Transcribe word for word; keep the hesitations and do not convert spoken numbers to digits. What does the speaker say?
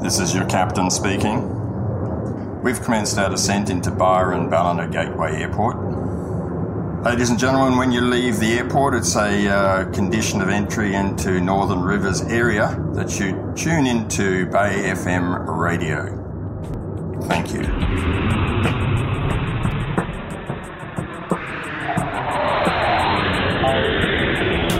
This is your captain speaking. We've commenced our descent into Byron Ballina Gateway Airport. Ladies and gentlemen, when you leave the airport, it's a uh, condition of entry into Northern Rivers area that you tune into Bay F M radio. Thank you.